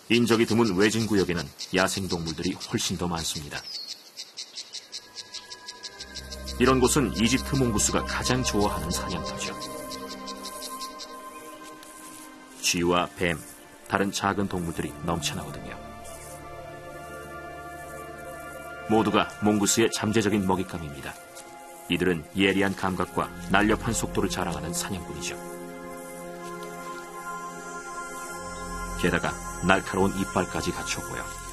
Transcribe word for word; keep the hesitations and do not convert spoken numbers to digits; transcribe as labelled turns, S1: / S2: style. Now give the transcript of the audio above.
S1: 인적이 드문 외진 구역에는 야생동물들이 훨씬 더 많습니다. 이런 곳은 이집트 몽구스가 가장 좋아하는 사냥터죠. 쥐와 뱀, 다른 작은 동물들이 넘쳐나거든요. 모두가 몽구스의 잠재적인 먹잇감입니다. 이들은 예리한 감각과 날렵한 속도를 자랑하는 사냥꾼이죠. 게다가 날카로운 이빨까지 갖췄고요.